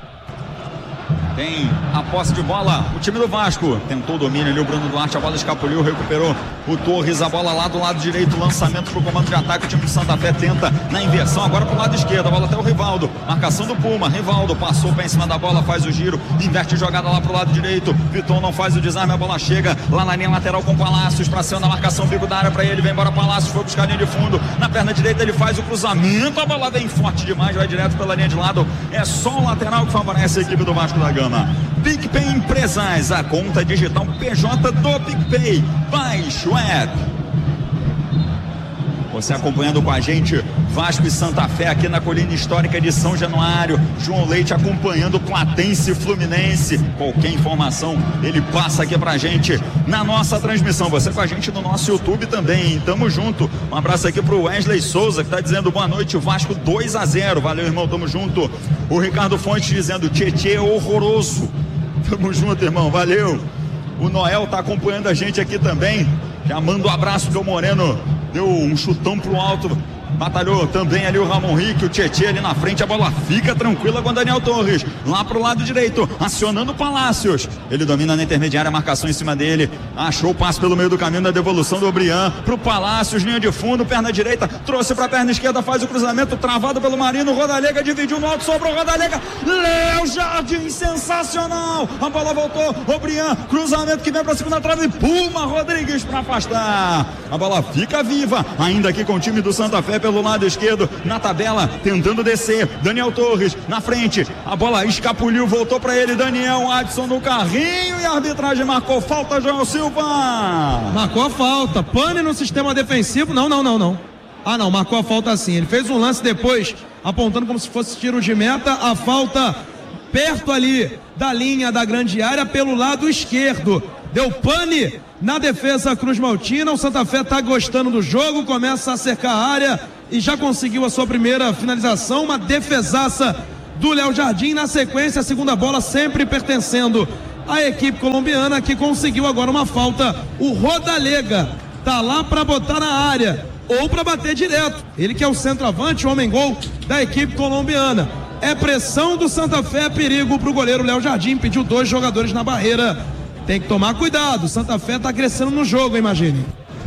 B: Tem a posse de bola, o time do Vasco tentou o domínio ali, o Bruno Duarte, a bola escapuliu, recuperou o Torres, a bola lá do lado direito, lançamento pro comando de ataque, o time do Santa Fé tenta na inversão, agora pro lado esquerdo, a bola até o Rivaldo, marcação do Puma, Rivaldo passou para em cima da bola, faz o giro, inverte jogada lá pro lado direito, Vitor não faz o desarme, a bola chega lá na linha lateral com Palácios, pra cima da marcação, bico da área pra ele, vem embora Palácios, foi buscar a linha de fundo, na perna direita ele faz o cruzamento, a bola vem forte demais, vai direto pela linha de lado, é só o lateral que favorece a equipe do Vasco da Gama. PicPay Empresas, a conta digital P J do PicPay. Baixe o app. Você acompanhando com a gente Vasco e Santa Fé aqui na colina histórica de São Januário. João Leite acompanhando Platense e Fluminense. Qualquer informação ele passa aqui pra gente na nossa transmissão. Você com a gente no nosso YouTube também. Tamo junto. Um abraço aqui pro Wesley Souza que tá dizendo boa noite, Vasco dois a zero. Valeu, irmão, tamo junto. O Ricardo Fontes dizendo Tietê é horroroso. Tamo junto, irmão, valeu. O Noel tá acompanhando a gente aqui também. Já manda um abraço pro Moreno. Deu um chutão pro alto. Batalhou também ali o Ramon Rick, o Tietê ali na frente, a bola fica tranquila com o Daniel Torres, lá pro lado direito, acionando o Palácios, ele domina na intermediária, a marcação em cima dele, achou o passe pelo meio do caminho da devolução do Obrian, pro Palácios, linha de fundo, perna direita, trouxe pra perna esquerda, faz o cruzamento, travado pelo Marino, Rodalega dividiu no alto, sobrou Rodalega, Léo Jardim, sensacional, a bola voltou, Obrian, cruzamento que vem pra segunda trave, Puma Rodrigues pra afastar, a bola fica viva, ainda aqui com o time do Santa Fé, pelo lado esquerdo, na tabela, tentando descer, Daniel Torres, na frente, a bola escapuliu, voltou para ele, Daniel Adson no carrinho e a arbitragem marcou falta, João Silva.
A: Marcou a falta, pane no sistema defensivo, não, não, não, não. Ah não, marcou a falta sim, ele fez um lance depois, apontando como se fosse tiro de meta, a falta perto ali da linha da grande área pelo lado esquerdo, deu pane na defesa Cruz Maltina, o Santa Fé tá gostando do jogo, começa a cercar a área e já conseguiu a sua primeira finalização, uma defesaça do Léo Jardim, na sequência a segunda bola sempre pertencendo à equipe colombiana, que conseguiu agora uma falta, o Rodalega tá lá para botar na área ou para bater direto, ele que é o centroavante, o homem gol da equipe colombiana, é pressão do Santa Fé, perigo pro goleiro Léo Jardim, pediu dois jogadores na barreira. Tem que tomar cuidado, Santa Fé tá crescendo no jogo, imagine.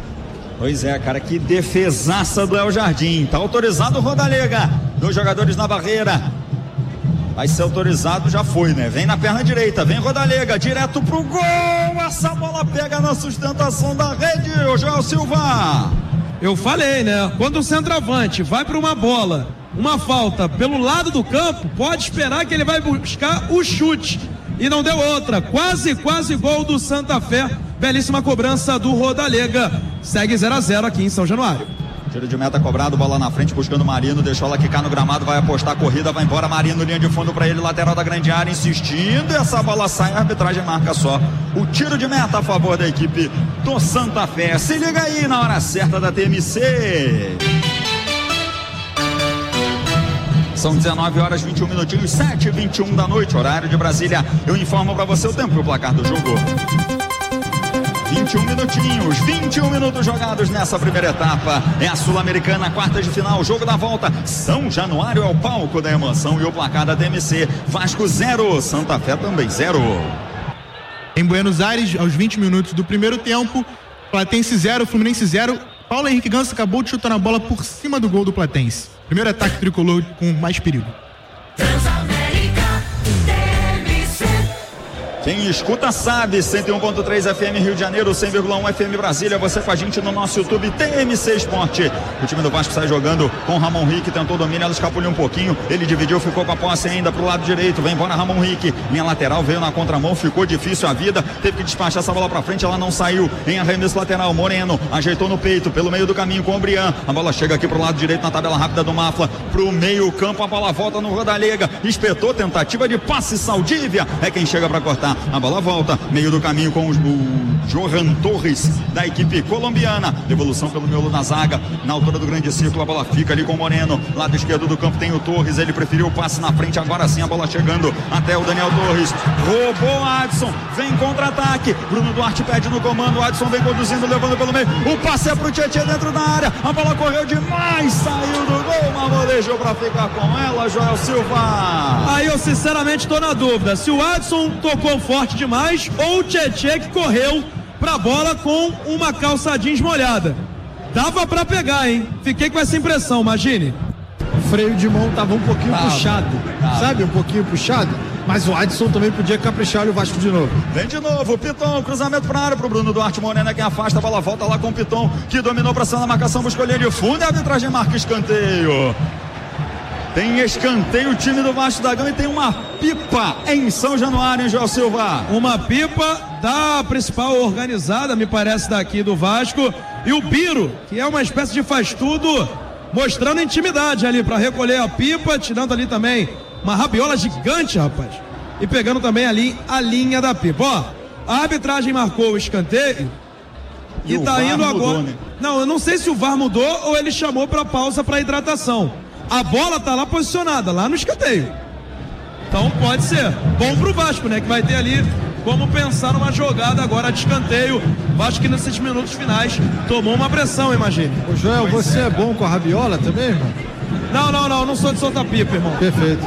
B: Pois é, cara, que defesaça do El Jardim. Tá autorizado o Rodalega. Dois jogadores na barreira. Vai ser autorizado, já foi, né? Vem na perna direita, vem Rodalega, direto pro gol. Essa bola pega na sustentação da rede, o Joel Silva.
A: Eu falei, né? Quando o centroavante vai para uma bola, uma falta pelo lado do campo, pode esperar que ele vai buscar o chute. E não deu outra, quase, quase gol do Santa Fé, belíssima cobrança do Rodalega, segue zero a zero aqui em São Januário.
B: Tiro de meta cobrado, bola na frente buscando o Marino, deixou ela quicar no gramado, vai apostar a corrida, vai embora Marino, linha de fundo para ele, lateral da grande área, insistindo, essa bola sai, a arbitragem marca só o tiro de meta a favor da equipe do Santa Fé. Se liga aí na hora certa da T M C. São dezenove horas, vinte e um minutinhos, sete e vinte e um da noite, horário de Brasília. Eu informo para você o tempo e o placar do jogo. vinte e um minutinhos, vinte e um minutos jogados nessa primeira etapa. É a Sul-Americana, quartas de final, jogo da volta. São Januário é o palco da emoção e o placar da T M C. Vasco zero, Santa Fé também zero.
F: Em Buenos Aires, aos vinte minutos do primeiro tempo, Platense zero, Fluminense zero. Paulo Henrique Ganso acabou de chutar na bola por cima do gol do Platense. Primeiro ataque tricolor com mais perigo.
H: Transamérica, T M C.
B: Quem escuta sabe, cento e um ponto três F M Rio de Janeiro, cem vírgula um F M Brasília, você com a gente no nosso YouTube T M C Esporte. O time do Vasco sai jogando com Ramon Rick, tentou domínio, ela escapuliu um pouquinho, ele dividiu, ficou com a posse ainda pro lado direito, vem embora Ramon Rick, linha lateral, veio na contramão, ficou difícil a vida, teve que despachar essa bola pra frente, ela não saiu, em arremesso lateral, Moreno, ajeitou no peito, pelo meio do caminho com o Brian, a bola chega aqui pro lado direito na tabela rápida do Mafla, pro meio campo, a bola volta no Rodalega, espetou, tentativa de passe, Saldívia, é quem chega pra cortar, a bola volta, meio do caminho com o, o Johan Torres da equipe colombiana, devolução pelo miolo da zaga, na altura do grande círculo, a bola fica ali com o Moreno, lado esquerdo do campo tem o Torres, ele preferiu o passe na frente, agora sim a bola chegando até o Daniel Torres, roubou Adson, vem contra-ataque, Bruno Duarte pede no comando, Adson vem conduzindo, levando pelo meio, o passe é pro Tietê dentro da área, a bola correu demais, saiu do gol, mas volejou pra ficar com ela, Joel Silva.
A: Aí eu sinceramente tô na dúvida, se o Adson tocou forte demais ou o Tietê que correu pra bola com uma calça jeans molhada. Dava pra pegar, hein? Fiquei com essa impressão, imagine.
D: O freio de mão tava um pouquinho
B: Tava,
D: puxado,
B: tava.
D: sabe? Um pouquinho puxado, mas o Adson também podia caprichar o Vasco de novo.
B: Vem de novo, Piton, cruzamento pra área pro Bruno Duarte, Morena quem afasta, a bola volta lá com o Piton, que dominou pra cima da marcação, buscou linha de fundo e a arbitragem marca escanteio. Tem escanteio o time do Vasco da Gama e tem uma pipa em São Januário, hein, Joel Silva?
A: Uma pipa da principal organizada, me parece, daqui do Vasco. E o Biro, que é uma espécie de faz-tudo, mostrando intimidade ali para recolher a pipa, tirando ali também uma rabiola gigante, rapaz. E pegando também ali a linha da pipa. Ó, a arbitragem marcou o escanteio e, e tá
B: V A R
A: indo
B: mudou,
A: agora.
B: Né?
A: Não, eu não sei se o V A R mudou ou ele chamou para pausa para hidratação. A bola tá lá posicionada, lá no escanteio. Então pode ser bom pro Vasco, né? Que vai ter ali como pensar numa jogada agora de escanteio. Vasco que nesses minutos finais tomou uma pressão, imagine.
D: Ô Joel, pois você é. é bom com a rabiola também, irmão?
A: Não, não, não, não sou de soltar pipa, irmão.
D: Perfeito.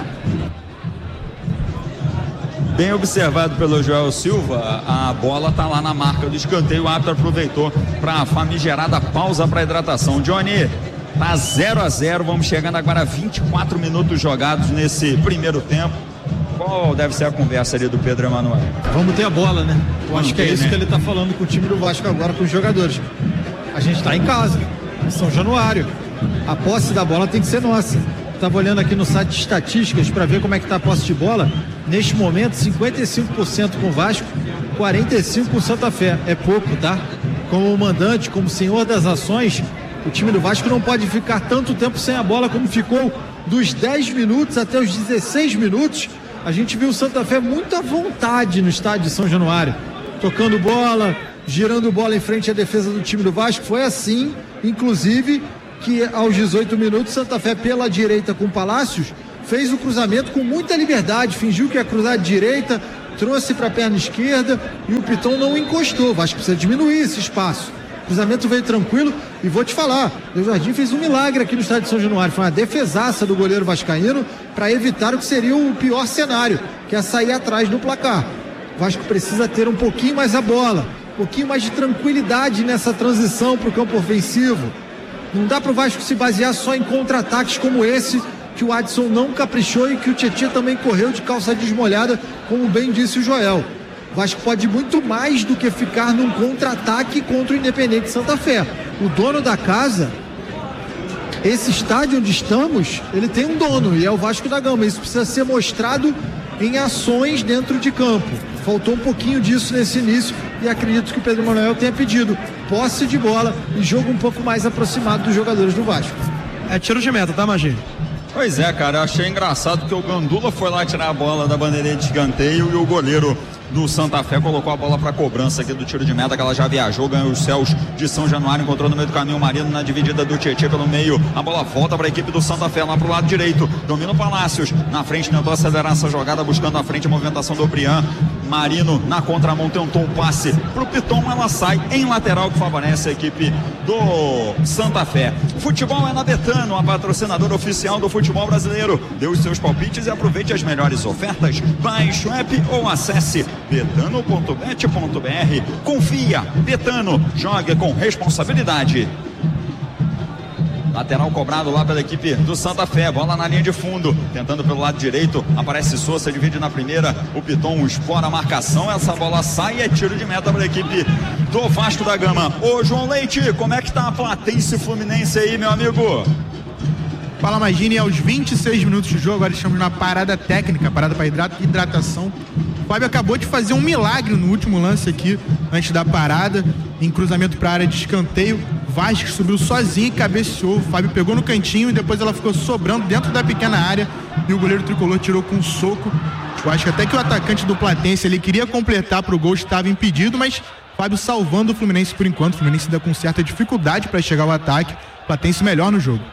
B: Bem observado pelo Joel Silva, a bola tá lá na marca do escanteio, o árbitro aproveitou para a famigerada pausa para hidratação. Johnny, tá zero a zero, vamos chegando agora a vinte e quatro minutos jogados nesse primeiro tempo. Qual deve ser a conversa ali do Pedro Emanuel?
D: Vamos ter a bola, né? Eu
B: Vamos
D: acho que é
B: ter,
D: isso
B: né?
D: que ele tá falando com o time do Vasco agora, com os jogadores. A gente tá em casa, em São Januário. A posse da bola tem que ser nossa. Tava olhando aqui no site de estatísticas para ver como é que tá a posse de bola. Neste momento, cinquenta e cinco por cento com o Vasco, quarenta e cinco por cento Santa Fé. É pouco, tá? Como mandante, como senhor das ações, o time do Vasco não pode ficar tanto tempo sem a bola como ficou dos dez minutos até os dezesseis minutos. A gente viu o Santa Fé muito à vontade no estádio de São Januário, tocando bola, girando bola em frente à defesa do time do Vasco. Foi assim, inclusive, que aos dezoito minutos, Santa Fé pela direita com Palácios fez o cruzamento com muita liberdade, fingiu que ia cruzar de direita, trouxe para a perna esquerda e o Piton não encostou. O Vasco precisa diminuir esse espaço. O cruzamento veio tranquilo e vou te falar, o Jardim fez um milagre aqui no estádio de São Januário. Foi uma defesaça do goleiro vascaíno para evitar o que seria o pior cenário, que é sair atrás no placar. O Vasco precisa ter um pouquinho mais a bola, um pouquinho mais de tranquilidade nessa transição para o campo ofensivo. Não dá para o Vasco se basear só em contra-ataques como esse, que o Adson não caprichou e que o Tietê também correu de calça desmolhada, como bem disse o Joel. O Vasco pode muito mais do que ficar num contra-ataque contra o Independente Santa Fé. O dono da casa, esse estádio onde estamos, ele tem um dono e é o Vasco da Gama. Isso precisa ser mostrado em ações dentro de campo. Faltou um pouquinho disso nesse início e acredito que o Pedro Emanuel tenha pedido posse de bola e jogo um pouco mais aproximado dos jogadores do Vasco.
A: É tiro de meta, tá, Magê?
B: Pois é, cara, eu achei engraçado que o Gandula foi lá tirar a bola da bandeirinha de escanteio e o goleiro do Santa Fé colocou a bola para cobrança aqui do tiro de meta, que ela já viajou, ganhou os céus de São Januário, encontrou no meio do caminho o Marino na dividida do Tietê pelo meio, a bola volta para a equipe do Santa Fé lá pro lado direito, domina o Palácios, na frente tentou acelerar essa jogada, buscando a frente a movimentação do Brian, Marino na contramão tentou o passe pro Piton, ela sai em lateral que favorece a equipe do Santa Fé. Futebol é na Betano, a patrocinadora oficial do futebol brasileiro. Dê os seus palpites e aproveite as melhores ofertas. Baixe o app ou acesse betano ponto bet ponto br. Confia, Betano, jogue com responsabilidade. Lateral cobrado lá pela equipe do Santa Fé. Bola na linha de fundo. Tentando pelo lado direito. Aparece Souza, divide na primeira. O Piton explora a marcação. Essa bola sai e é tiro de meta para a equipe do Vasco da Gama. Ô João Leite, como é que tá a Platense Fluminense aí, meu amigo?
F: Fala, Magini, aos vinte e seis minutos de jogo, agora estamos na parada técnica, parada para hidratação. O Fábio acabou de fazer um milagre no último lance aqui, antes da parada, em cruzamento para a área de escanteio. Vasco subiu sozinho e cabeceou. O Fábio pegou no cantinho e depois ela ficou sobrando dentro da pequena área e o goleiro tricolor tirou com um soco. Eu acho que até que o atacante do Platense ele queria completar para o gol, estava impedido, mas Fábio salvando o Fluminense por enquanto. O Fluminense ainda com certa dificuldade para chegar ao ataque. O Platense melhor no jogo.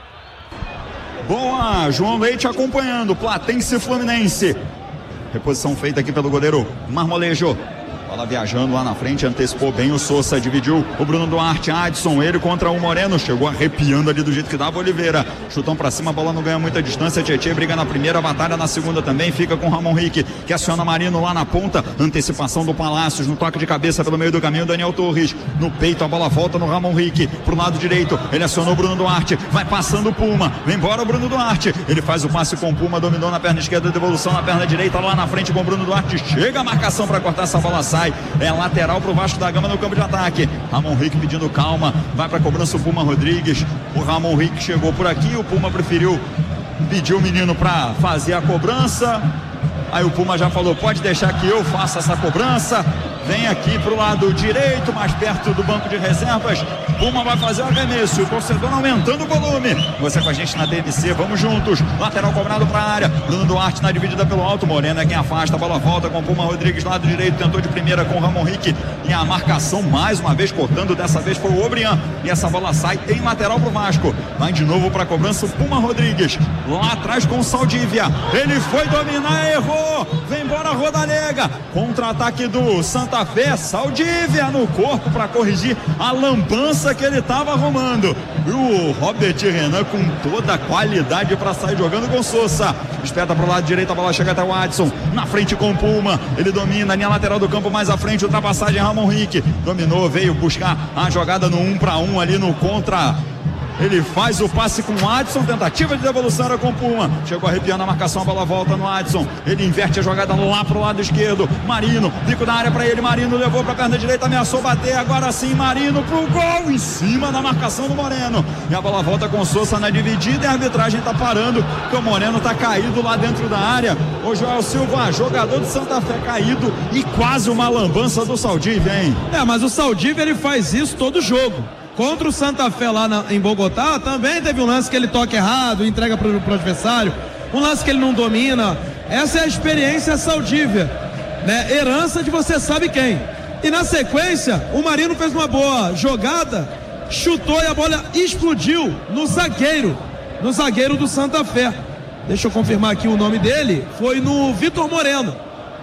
B: Boa, João Leite acompanhando, Platense Fluminense. Reposição feita aqui pelo goleiro Marmolejo. Bola viajando lá na frente, antecipou bem o Souza, dividiu o Bruno Duarte, Adson, ele contra o Moreno, chegou arrepiando ali do jeito que dava Oliveira, chutão pra cima, a bola não ganha muita distância, Tietê briga na primeira, batalha na segunda também, fica com Ramon Rick, que aciona Marino lá na ponta, antecipação do Palácios, no toque de cabeça pelo meio do caminho, Daniel Torres, no peito a bola volta no Ramon Rick, pro lado direito, ele acionou o Bruno Duarte, vai passando o Puma, vem embora o Bruno Duarte, ele faz o passe com o Puma, dominou na perna esquerda, devolução na perna direita, lá na frente com o Bruno Duarte, chega a marcação pra cortar essa bola, sai. É lateral pro Vasco da Gama no campo de ataque. Ramon Rick pedindo calma. Vai pra cobrança o Puma Rodrigues. O Ramon Rick chegou por aqui. O Puma preferiu pedir o menino pra fazer a cobrança. Aí o Puma já falou: pode deixar que eu faça essa cobrança. Vem aqui pro lado direito, mais perto do banco de reservas. Puma vai fazer o arremesso. O torcedor aumentando o volume. Você com a gente na D M C, vamos juntos. Lateral cobrado pra área. Bruno Duarte na dividida pelo alto. Moreno é quem afasta. A bola volta com o Puma Rodrigues, lado direito. Tentou de primeira com o Ramon Rick. E a marcação mais uma vez cortando. Dessa vez foi o Obrian. E essa bola sai em lateral pro Vasco. Vai de novo pra cobrança o Puma Rodrigues. Lá atrás com o Saldívia. Ele foi dominar, errou. Vem embora a Rodalega. Contra-ataque do Santa Fé. Saldívia no corpo para corrigir a lambança que ele estava arrumando. E o Robert Renan com toda a qualidade para sair jogando com Souza. Espeta para o lado direito, a bola chega até o Adson. Na frente com o Puma. Ele domina a linha lateral do campo mais à frente. Ultrapassagem Ramon Rick. Dominou, veio buscar a jogada no um para um ali no contra. Ele faz o passe com o Adson, tentativa de devolução era com o Puma. Chegou arrepiando a marcação, a bola volta no Adson. Ele inverte a jogada lá pro lado esquerdo. Marino, bico da área para ele. Marino levou pra perna direita, ameaçou bater. Agora sim, Marino pro gol, em cima da marcação do Moreno. E a bola volta com o Souza na dividida e a arbitragem tá parando, porque o Moreno tá caído lá dentro da área. O Joel Silva, jogador de Santa Fé caído e quase uma lambança do Saldívia, hein?
A: É, mas o Saldívia ele faz isso todo jogo. Contra o Santa Fé lá na, em Bogotá, também teve um lance que ele toca errado, entrega pro, pro adversário, um lance que ele não domina. Essa é a experiência Saldívia, né? Herança de você sabe quem. E na sequência, o Marino fez uma boa jogada, chutou e a bola explodiu no zagueiro, no zagueiro do Santa Fé. Deixa eu confirmar aqui o nome dele, foi no Vitor Moreno.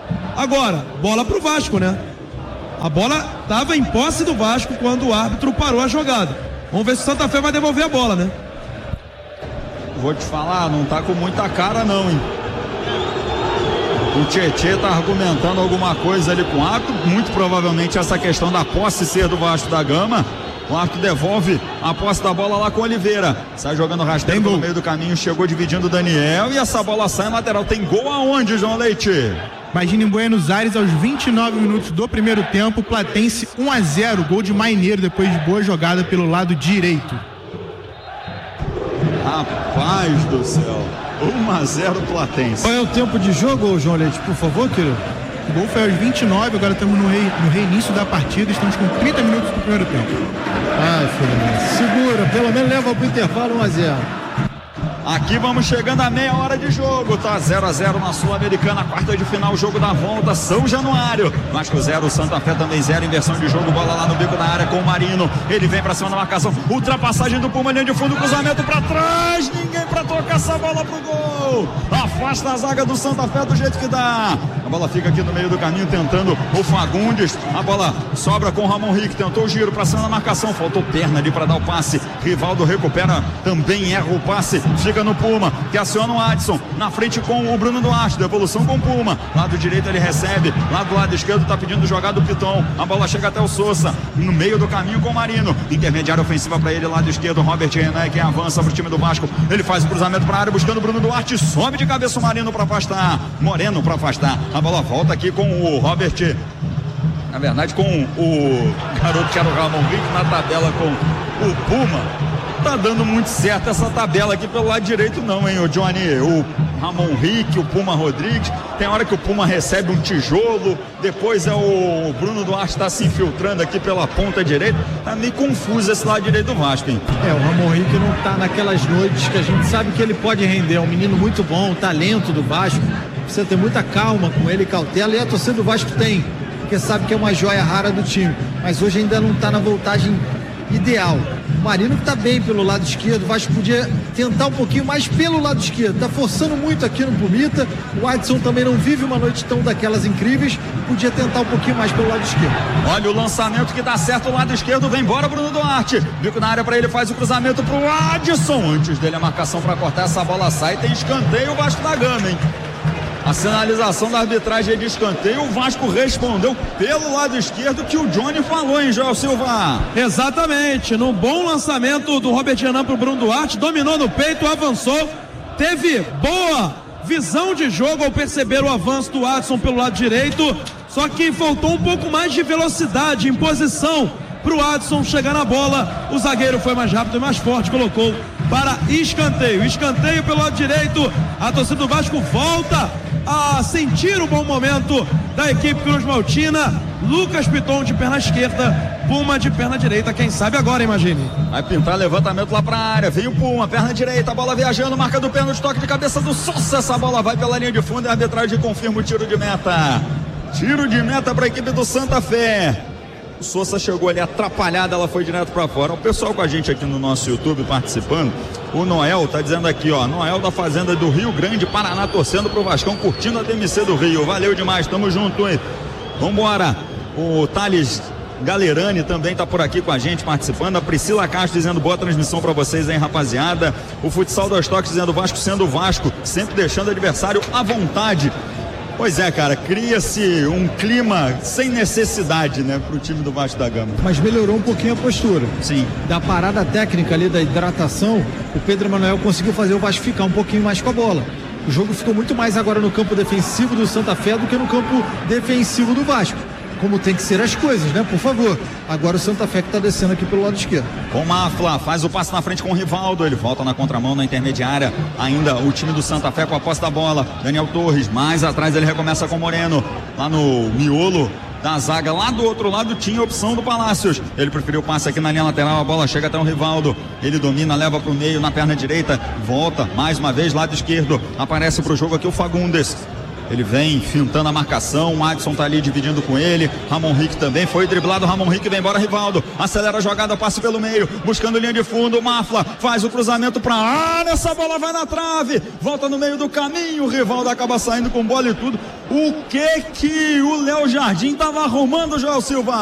A: Agora, bola pro Vasco, né? A bola estava em posse do Vasco quando o árbitro parou a jogada. Vamos ver se o Santa Fé vai devolver a bola, né?
B: Vou te falar, não tá com muita cara não, hein? O Tietê tá argumentando alguma coisa ali com o árbitro. Muito provavelmente essa questão da posse ser do Vasco da Gama. O árbitro devolve a posse da bola lá com o Oliveira. Sai jogando rasteiro no meio do caminho, chegou dividindo o Daniel e essa bola sai em lateral. Tem gol aonde, João Leite?
F: Imagina em Buenos Aires, aos vinte e nove minutos do primeiro tempo, Platense um a zero, gol de Maineiro depois de boa jogada pelo lado direito.
B: Rapaz do céu, um a zero Platense.
D: Qual é o tempo de jogo, João Leite, por favor, querido?
F: O gol foi aos vinte e nove, agora estamos no, rei, no reinício da partida, estamos com trinta minutos do primeiro tempo.
D: Ai, Fluminense, segura, pelo menos leva pro intervalo um a zero.
B: Aqui vamos chegando a meia hora de jogo, tá zero a zero na Sul-Americana, quarta de final, jogo da volta, São Januário. Vasco zero, Santa Fé também zero, inversão de jogo, bola lá no bico da área com o Marino. Ele vem pra cima da marcação, ultrapassagem do Puma, linha de fundo, cruzamento pra trás, ninguém pra tocar essa bola pro gol. Afasta a zaga do Santa Fé do jeito que dá. A bola fica aqui no meio do caminho, tentando o Fagundes. A bola sobra com o Ramon Rick, tentou o giro pra cima da marcação, faltou perna ali pra dar o passe. Rivaldo recupera, também erra o passe, fica chega no Puma, que aciona o Adson, na frente com o Bruno Duarte, devolução com o Puma, lado direito ele recebe, lá do lado esquerdo tá pedindo jogada do Piton, a bola chega até o Sousa, no meio do caminho com o Marino, intermediária ofensiva para ele, lado esquerdo, Robert Renan, quem avança pro time do Vasco, ele faz o cruzamento para a área, buscando o Bruno Duarte, sobe de cabeça o Marino para afastar, Moreno para afastar, a bola volta aqui com o Robert, na verdade com o garoto que era o Ramon Rick na tabela com o Puma. Tá dando muito certo essa tabela aqui pelo lado direito não, hein, o Johnny, o Ramon Rick, o Puma Rodrigues, tem hora que o Puma recebe um tijolo, depois é o Bruno Duarte tá se infiltrando aqui pela ponta direita, tá meio confuso esse lado direito do Vasco, hein.
D: É, o Ramon Rick não tá naquelas noites que a gente sabe que ele pode render, é um menino muito bom, talento do Vasco, precisa ter muita calma com ele, cautela, e a torcida do Vasco tem, porque sabe que é uma joia rara do time, mas hoje ainda não tá na voltagem ideal. O Marino que tá bem pelo lado esquerdo, o Vasco podia tentar um pouquinho mais pelo lado esquerdo, tá forçando muito aqui no Pumita, o Adson também não vive uma noite tão daquelas incríveis, podia tentar um pouquinho mais pelo lado esquerdo.
B: Olha o lançamento que dá certo, o lado esquerdo, vem embora Bruno Duarte, bico na área para ele, faz o cruzamento pro Adson, antes dele a marcação para cortar, essa bola sai, tem escanteio o Vasco da Gama, hein. A sinalização da arbitragem é de escanteio, o Vasco respondeu pelo lado esquerdo que o Johnny falou, hein, Joel Silva?
A: Exatamente, no bom lançamento do Robert Renan pro Bruno Duarte, dominou no peito, avançou, teve boa visão de jogo ao perceber o avanço do Adson pelo lado direito, só que faltou um pouco mais de velocidade em posição pro Adson chegar na bola, o zagueiro foi mais rápido e mais forte, colocou para escanteio, escanteio pelo lado direito, a torcida do Vasco volta a sentir o bom momento da equipe Cruz Maltina, Lucas Piton de perna esquerda, Puma de perna direita, quem sabe agora, imagine.
B: Vai pintar levantamento lá pra área, vem o Puma, perna direita, a bola viajando, marca do pênalti, toque de cabeça do Sousa, essa bola vai pela linha de fundo e a arbitragem confirma o tiro de meta, tiro de meta para a equipe do Santa Fé. O Sousa chegou ali atrapalhada, ela foi direto para fora. O pessoal com a gente aqui no nosso YouTube participando, o Noel tá dizendo aqui, ó, Noel da Fazenda do Rio Grande, Paraná, torcendo pro Vascão, curtindo a D M C do Rio. Valeu demais, tamo junto, hein? Vambora. O Thales Galerani também tá por aqui com a gente participando. A Priscila Castro dizendo boa transmissão para vocês, hein, rapaziada. O Futsal das Toques dizendo Vasco sendo Vasco, sempre deixando o adversário à vontade. Pois é, cara, cria-se um clima sem necessidade, né, pro time do Vasco da Gama.
D: Mas melhorou um pouquinho a postura.
B: Sim.
D: Da parada técnica ali, da hidratação, o Pedro Emanuel conseguiu fazer o Vasco ficar um pouquinho mais com a bola. O jogo ficou muito mais agora no campo defensivo do Santa Fé do que no campo defensivo do Vasco. Como tem que ser as coisas, né? Por favor. Agora o Santa Fé que tá descendo aqui pelo lado esquerdo.
B: Com Mafla, faz o passe na frente com o Rivaldo, ele volta na contramão na intermediária, ainda o time do Santa Fé com a posse da bola, Daniel Torres, mais atrás ele recomeça com o Moreno, lá no miolo da zaga, lá do outro lado tinha a opção do Palácios, ele preferiu o passe aqui na linha lateral, a bola chega até o Rivaldo, ele domina, leva pro meio na perna direita, volta mais uma vez lado esquerdo, aparece pro jogo aqui o Fagundes. Ele vem fintando a marcação, o Adson tá ali dividindo com ele, Ramon Rick também, foi driblado, Ramon Rick vem embora, Rivaldo, acelera a jogada, passe pelo meio, buscando linha de fundo, Mafla faz o cruzamento pra área, essa bola vai na trave, volta no meio do caminho, o Rivaldo acaba saindo com bola e tudo. O que que o Léo Jardim tava arrumando, Joel Silva?